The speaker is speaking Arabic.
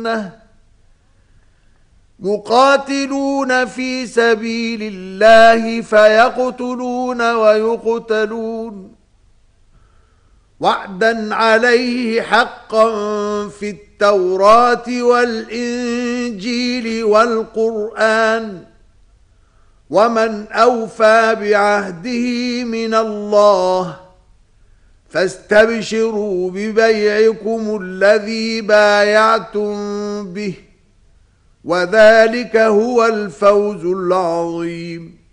مقاتلون في سبيل الله فيقتلون ويقتلون وعدا عليه حقا في التوراة والإنجيل والقرآن ومن أوفى بعهده من الله فاستبشروا ببيعكم الذي بايعتم به وذلك هو الفوز العظيم.